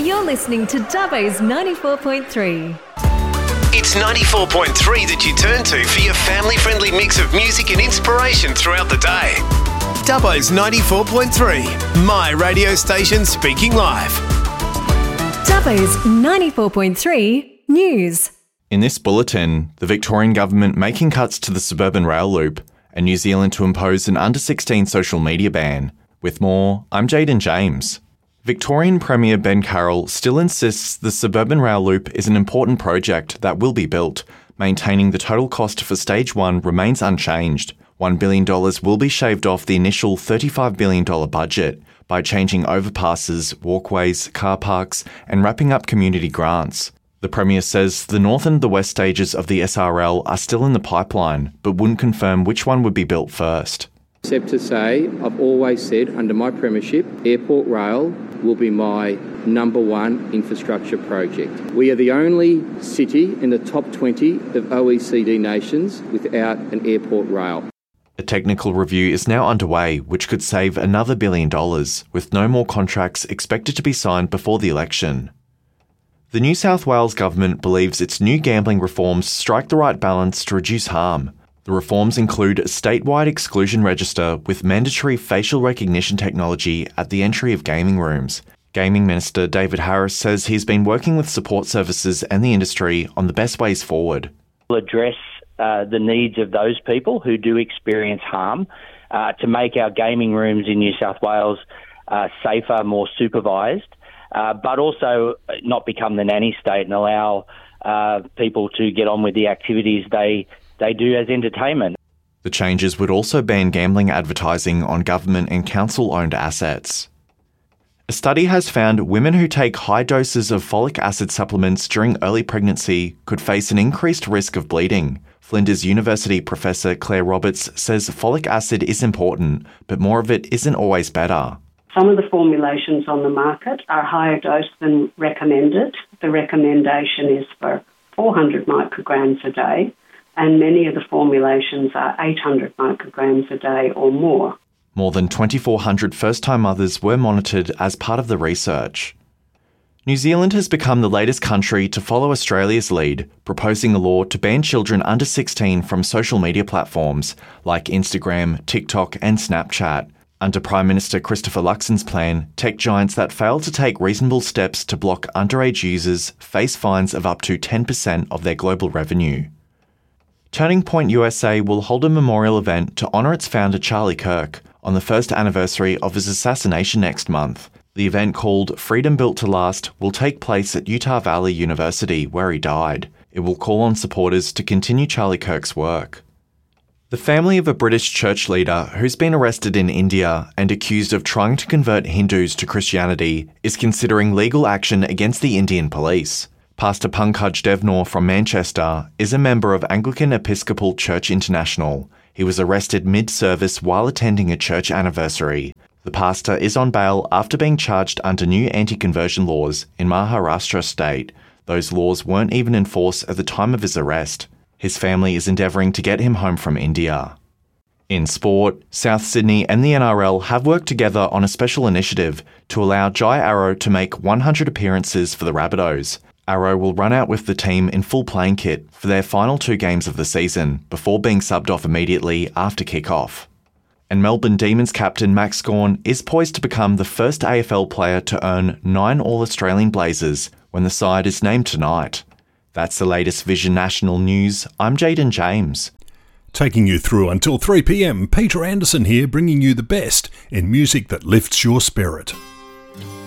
You're listening to Dubbo's 94.3. It's 94.3 that you turn to for your family-friendly mix of music and inspiration throughout the day. Dubbo's 94.3, my radio station speaking live. Dubbo's 94.3 News. In this bulletin, the Victorian government making cuts to the suburban rail loop and New Zealand to impose an under-16 social media ban. With more, I'm Jaden James. Victorian Premier Ben Carroll still insists the suburban rail loop is an important project that will be built, maintaining the total cost for Stage 1 remains unchanged. $1 billion will be shaved off the initial $35 billion budget by changing overpasses, walkways, car parks and wrapping up community grants. The Premier says the north and the west stages of the SRL are still in the pipeline, but wouldn't confirm which one would be built first. Except to say, I've always said under my premiership, Airport Rail will be my number one infrastructure project. We are the only city in the top 20 of OECD nations without an airport rail. A technical review is now underway, which could save another $1 billion, with no more contracts expected to be signed before the election. The New South Wales government believes its new gambling reforms strike the right balance to reduce harm. The reforms include a statewide exclusion register with mandatory facial recognition technology at the entry of gaming rooms. Gaming Minister David Harris says he's been working with support services and the industry on the best ways forward. We'll address the needs of those people who do experience harm to make our gaming rooms in New South Wales safer, more supervised, but also not become the nanny state and allow people to get on with the activities they do as entertainment. The changes would also ban gambling advertising on government and council-owned assets. A study has found women who take high doses of folic acid supplements during early pregnancy could face an increased risk of bleeding. Flinders University professor Claire Roberts says folic acid is important, but more of it isn't always better. Some of the formulations on the market are higher dose than recommended. The recommendation is for 400 micrograms a day, and many of the formulations are 800 micrograms a day or more. More than 2,400 first-time mothers were monitored as part of the research. New Zealand has become the latest country to follow Australia's lead, proposing a law to ban children under 16 from social media platforms like Instagram, TikTok and Snapchat. Under Prime Minister Christopher Luxon's plan, tech giants that fail to take reasonable steps to block underage users face fines of up to 10% of their global revenue. Turning Point USA will hold a memorial event to honour its founder Charlie Kirk on the first anniversary of his assassination next month. The event, called Freedom Built to Last, will take place at Utah Valley University, where he died. It will call on supporters to continue Charlie Kirk's work. The family of a British church leader who's been arrested in India and accused of trying to convert Hindus to Christianity is considering legal action against the Indian police. Pastor Pankaj Devnor from Manchester is a member of Anglican Episcopal Church International. He was arrested mid-service while attending a church anniversary. The pastor is on bail after being charged under new anti-conversion laws in Maharashtra state. Those laws weren't even in force at the time of his arrest. His family is endeavouring to get him home from India. In sport, South Sydney and the NRL have worked together on a special initiative to allow Jai Arrow to make 100 appearances for the Rabbitohs. Arrow will run out with the team in full playing kit for their final 2 games of the season before being subbed off immediately after kick-off. And Melbourne Demons captain Max Gawn is poised to become the first AFL player to earn 9 All-Australian Blazers when the side is named tonight. That's the latest Vision National News. I'm Jaden James. Taking you through until 3 p.m, Peter Anderson here, bringing you the best in music that lifts your spirit.